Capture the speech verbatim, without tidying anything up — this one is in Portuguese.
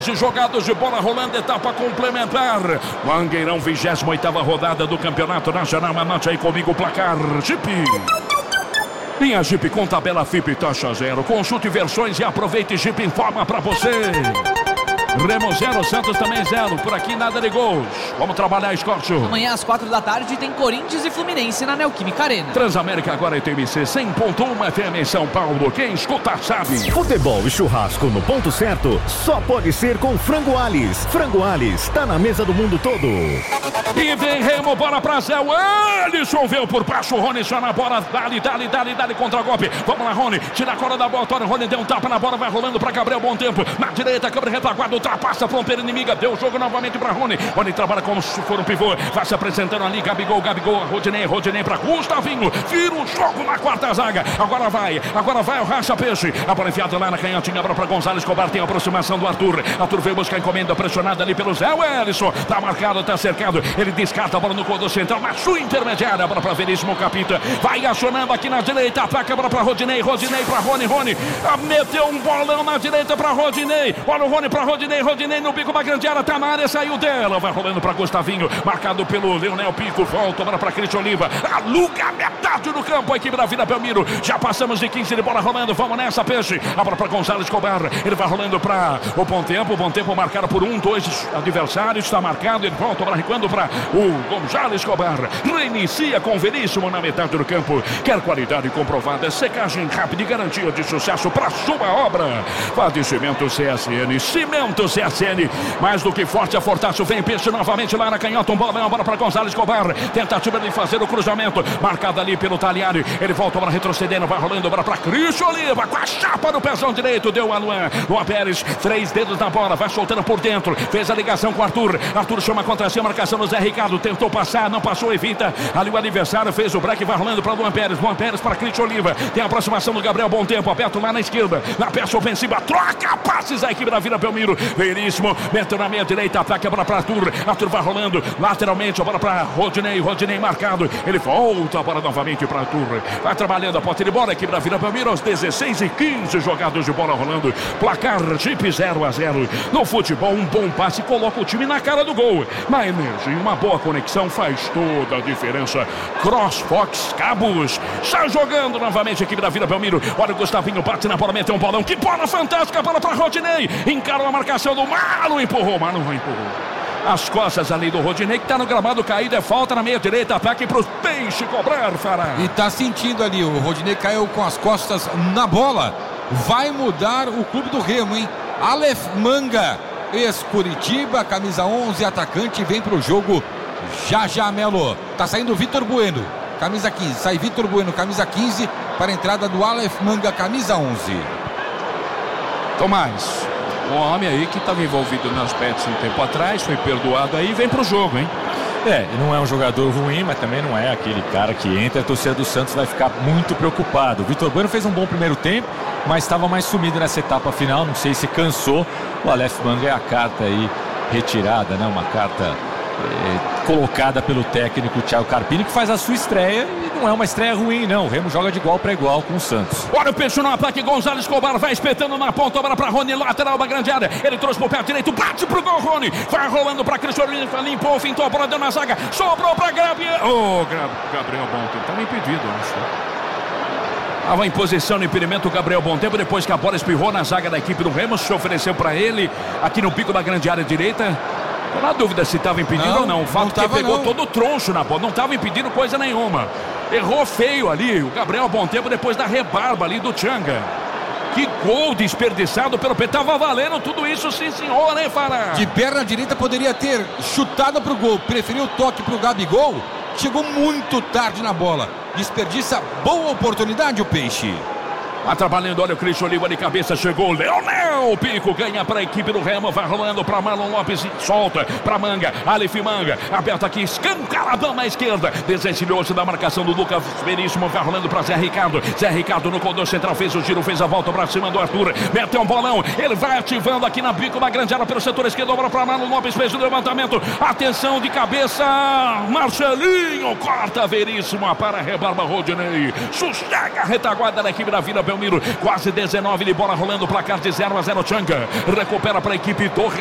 Jogados de bola rolando, etapa complementar. Mangueirão, vigésima oitava rodada do Campeonato Nacional. Anote aí comigo o placar. Jeep. Linha Jeep com tabela F I P taxa zero. Consulte versões e aproveite. Jeep informa pra você. Remo zero, Santos também zero. Por aqui nada de gols. Vamos trabalhar, Escórcio. Amanhã às quatro da tarde tem Corinthians e Fluminense na Neoquímica Arena. Transamérica agora é T M C cem ponto um F M em São Paulo. Quem escuta sabe. Futebol e churrasco no ponto certo só pode ser com Frango Alis. Frango Alis tá na mesa do mundo todo. E vem Remo, bola pra Zé. Alisson veio por baixo. Rony só na bola. Dali, dali, dali, dali contra golpe. Vamos lá, Rony. Tira a cola da bola. Rony deu um tapa na bola. Vai rolando pra Gabriel. Bom tempo. Na direita, câmera retaguarda. Ultrapassa a fronteira inimiga. Deu o jogo novamente pra Rony. Rony trabalha como se for um pivô. Vai se apresentando ali. Gabigol, Gabigol. Rodinei, Rodinei pra Gustavinho. Vira o jogo na quarta zaga. Agora vai. Agora vai o Racha Peixe. A bola enfiada lá na canhotinha. Agora pra Gonzalez Escobar. Tem a aproximação do Arthur. Arthur veio buscar a encomenda. Pressionada ali pelo Zé Wellison. Tá marcado, tá cercado. Ele descarta a bola no corredor central. Na sua intermediária. A bola pra Veríssimo Capita. Vai acionando aqui na direita. Ataca a bola pra Rodinei. Rodinei pra Rony. Rony. Meteu um bolão na direita pra Rodinei. Olha o Rony pra Rodinei. Rodinei no bico da grande área. Tá na área. Saiu dela. Vai rolando pra Gustavinho. Marcado pelo Leonel Pico. Volta agora pra Cristian Oliva. Aluga a metade do campo. A equipe da Vila Belmiro. Já passamos de quinze de bola rolando. Vamos nessa, Peixe. A bola pra Gonzalez Escobar. Ele vai rolando pra o bom tempo. O bom tempo marcado por um, dois adversários. Está marcado. Ele volta agora recuando pra o Gonzalez Escobar. Reinicia com Veríssimo na metade do campo. Quer qualidade comprovada. Secagem rápida e garantia de sucesso para sua obra. Faz cimento C S N. Cimento C S N. Mais do que forte, a Fortaço vem Peixe novamente lá na canhota. Um bola, uma bola para Gonzalez Escobar. Tentativa de fazer o cruzamento. Marcado ali pelo Taliari. Ele volta para retrocedendo. Vai rolando agora para Cristian Oliva. Com a chapa no pezão direito. Deu a Luan. Luan Pérez. Três dedos na bola. Vai soltando por dentro. Fez a ligação com o Arthur. Arthur chama contra si. A marcação do Zé Ricardo. Tentou passar. Não passou. Evita. Ali o adversário. Fez o break. Vai rolando para Luan Pérez. Luan Pérez para Cristian Oliva. Tem a aproximação do Gabriel. Bom tempo. Aberto lá na esquerda. Na peça ofensiva. Troca passes. A equipe da Vila Belmiro. Veríssimo. Meteu na meia direita. Ataque a bola para Arthur. Arthur vai rolando. Lateralmente. A bola para Rodinei. Rodinei marcado. Ele volta a bola novamente para Arthur. Vai trabalhando a posse de bola. A equipe da Vila Belmiro aos dezesseis e quinze jogados de bola rolando. Placar Jeep zero a zero. No futebol, um bom passe coloca o time na cara do gol. Na energia, uma boa conexão faz toda a diferença. CrossFox Cabos. Está jogando novamente a equipe da Vila Belmiro. Olha o Gustavinho, bate na bola, meteu um bolão. Que bola fantástica, bola para Rodinei. Encarou a marcação do Marlon, empurrou. Marlon empurrou. As costas ali do Rodinei, que está no gramado caído, é falta na meia direita, ataque para os Peixe cobrar, Fará. E tá sentindo ali, o Rodinei caiu com as costas na bola. Vai mudar o clube do Remo, hein? Aleph Manga, ex-Curitiba, camisa onze, atacante, vem pro jogo já já, Melo. Tá saindo o Vitor Bueno, camisa quinze, sai Vitor Bueno, camisa quinze, para a entrada do Aleph Manga, camisa onze. Tomás, um homem aí que estava envolvido nas bets um tempo atrás, foi perdoado aí, vem pro jogo, hein? É, não é um jogador ruim, mas também não é aquele cara que entra. A torcida do Santos vai ficar muito preocupado. O Vitor Bueno fez um bom primeiro tempo, mas estava mais sumido nessa etapa final. Não sei se cansou. O Aleph Manga é a carta aí retirada, né? Uma carta é, colocada pelo técnico Thiago Carpini, que faz a sua estreia. E não é uma estreia ruim, não. O Remo joga de igual para igual com o Santos. Olha o Peixe no ataque. Gonzalez Escobar vai espetando na ponta. Agora para Rony, lateral da grande área. Ele trouxe pro pé direito, bate pro gol, Rony. Vai rolando para Cristian Oliva, limpou, fintou a bola, deu na zaga. Sobrou para Gabriel. Ô, oh, Gabriel Bom Tempo. Estava impedido, acho. Estava em posição no impedimento o Gabriel Bom Tempo. Depois que a bola espirrou na zaga da equipe do Remo, se ofereceu para ele aqui no pico da grande área direita. Tô na dúvida se estava impedido não, ou não. O fato não que ele pegou não. todo o troncho na bola. Não estava impedindo coisa nenhuma. Errou feio ali o Gabriel Bom Tempo depois da rebarba ali do Tchanga. Que gol desperdiçado pelo P. Tava valendo tudo isso, sim senhor, né, Fará? De perna direita poderia ter chutado pro gol. Preferiu o toque pro Gabigol. Chegou muito tarde na bola. Desperdiça boa oportunidade o Peixe. Vai trabalhando, olha o Cristian Oliva de cabeça, chegou o Leonel Pico, ganha para a equipe do Remo, vai rolando para Marlon Lopes, solta para Manga, Aleph Manga, aberto aqui, escancaradão na esquerda, desencilhou-se da marcação do Lucas Veríssimo, vai rolando para Zé Ricardo, Zé Ricardo no condor central, fez o giro, fez a volta para cima do Arthur, meteu um bolão, ele vai ativando aqui na bico da grande área pelo setor esquerdo, agora para Marlon Lopes, fez o levantamento, atenção de cabeça, Marcelinho, corta Veríssimo, para a rebarba Rodinei, sossega a retaguarda da equipe da Vila Belmiro. Quase dezenove de bola rolando, placar de zero a zero. Changa recupera para a equipe do